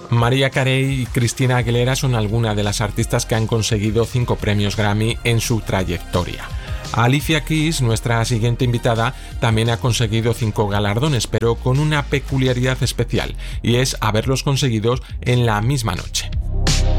Mariah Carey y Christina Aguilera son algunas de las artistas que han conseguido 5 premios Grammy en su trayectoria. Alicia Keys, nuestra siguiente invitada, también ha conseguido 5 galardones, pero con una peculiaridad especial, y es haberlos conseguido en la misma noche.